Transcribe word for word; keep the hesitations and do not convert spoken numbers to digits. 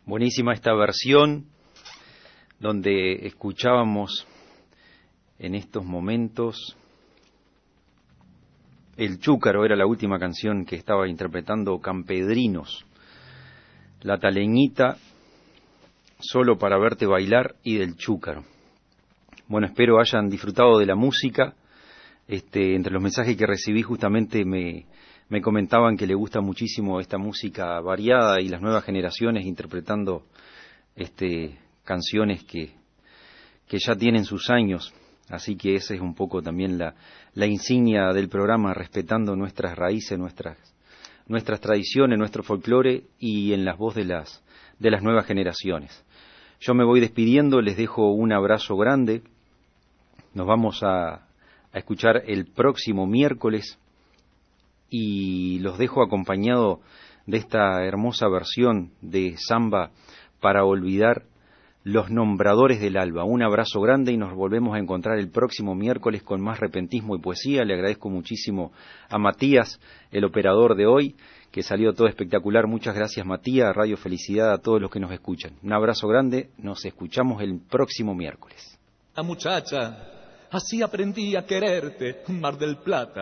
Buenísima esta versión donde escuchábamos en estos momentos El Chúcaro, era la última canción que estaba interpretando Campedrinos, La Taleñita, Solo para verte bailar y del Chúcaro. Bueno, espero hayan disfrutado de la música. Este, entre los mensajes que recibí justamente me, me comentaban que le gusta muchísimo esta música variada y las nuevas generaciones interpretando este, canciones que, que ya tienen sus años. Así que esa es un poco también la, la insignia del programa, respetando nuestras raíces, nuestras, nuestras tradiciones, nuestro folclore y en las voz de las, de las nuevas generaciones. Yo me voy despidiendo, les dejo un abrazo grande. Nos vamos a, a escuchar el próximo miércoles y los dejo acompañado de esta hermosa versión de Samba para olvidar, Los Nombradores del Alba. Un abrazo grande y nos volvemos a encontrar el próximo miércoles con más repentismo y poesía. Le agradezco muchísimo a Matías, el operador de hoy, que salió todo espectacular. Muchas gracias, Matías, Radio Felicidad, a todos los que nos escuchan. Un abrazo grande, nos escuchamos el próximo miércoles. La muchacha, así aprendí a quererte, Mar del Plata.